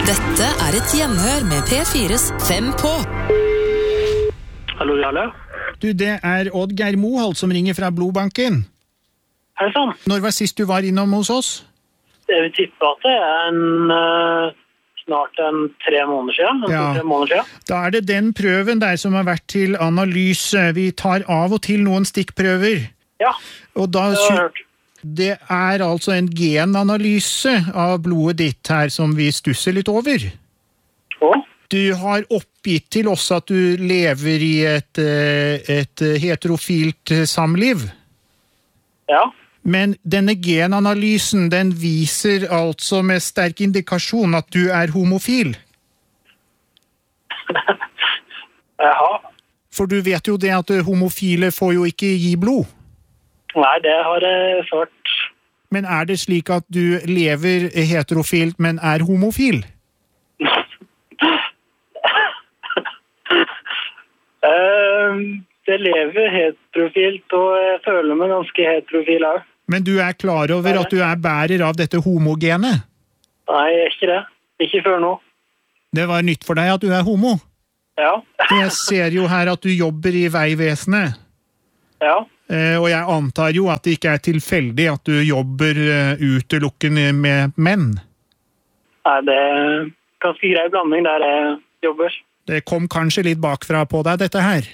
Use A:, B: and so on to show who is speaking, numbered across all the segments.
A: Dette er et gjenhør med P4s 5 på.
B: Hallo, Jarle.
C: Du, det er Oddgeir Moholt som ringer fra blodbanken.
B: Hei sann.
C: Når var sist du var innom hos oss?
B: Det vil tippe at det er snart 3 måneder siden.
C: Ja.
B: 3 måneder siden.
C: Da er det den prøven der som har vært til analyse. Vi tar av og til noen stikkprøver.
B: Ja,
C: Og da
B: det har jeg hørt.
C: det er altså en genanalyse av blodet ditt her som vi stusser litt over.
B: Og?
C: Du har oppgitt til oss at du lever i et heterofilt samliv.
B: Ja.
C: Men denne genanalysen, den viser altså med sterk indikasjon at du er homofil.
B: Jaha.
C: For du vet jo det at homofile får jo ikke gi blod.
B: Nei, det har jeg hørt.
C: Men er det slik at du lever heterofilt, men er homofil?
B: Det lever heterofilt, og jeg føler meg ganske heterofil her.
C: Men du er klar over at du er bærer av dette homogenet?
B: Nei, jeg er ikke det. Ikke før nå.
C: Det var nytt for deg at du er homo?
B: Ja.
C: Jeg ser jo her at du jobber i Veivesenet.
B: Ja.
C: Og jeg antar jo at det ikke er tilfeldig at du jobber utelukkende med menn.
B: Nei, det er ganske grei blanding der jeg jobber.
C: Det kom kanskje litt bakfra på deg, dette her.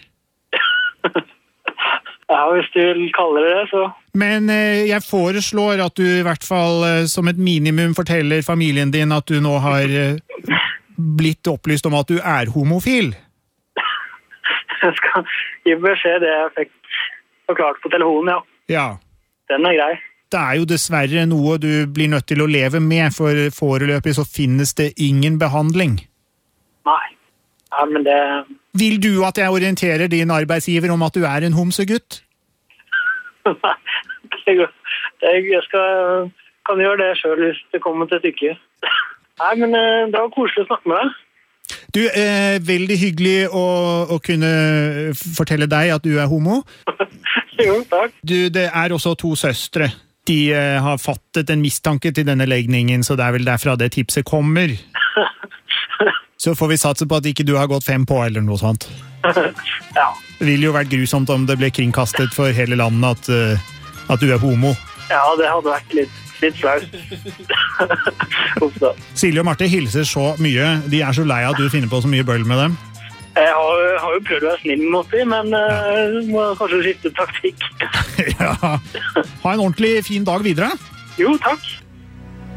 B: Ja, hvis du vil kalle det det, så...
C: Men jeg foreslår at du i hvert fall som et minimum forteller familien din at du nå har blitt opplyst om at du er homofil.
B: Jeg skal gi beskjed det jeg fikk forklart på telefonen, ja.
C: Ja.
B: Den er grei.
C: Det er jo dessverre noe du blir nødt til å leve med, for foreløpig så finnes det ingen behandling.
B: Nei. Ja, men det...
C: Vil du at jeg orienterer din arbeidsgiver om at du er en homsegutt?
B: Nei, jeg kan gjøre det selv hvis det kommer til stykket. Nei, men det var koselig å snakke med deg.
C: Du, veldig hyggelig å kunne fortelle deg at du er homo.
B: Jo, takk.
C: Du, det er også 2 søstre. De har fattet en mistanke til denne legningen, så det er vel derfra det tipset kommer. Så får vi satse på at ikke du har gått 5 på, eller noe sånt.
B: Ja.
C: Det ville jo vært grusomt om det ble kringkastet for hele landet at du er homo.
B: Ja, det hadde vært litt flaut. Uff da.
C: Silje og Marte hilser så mye. De er så lei at du finner på så mye bøll med dem.
B: Jeg har jo prøvd å være snill mot dem, men må kanskje skifte taktikk.
C: Ja. Ha en ordentlig fin dag videre.
B: Jo, takk.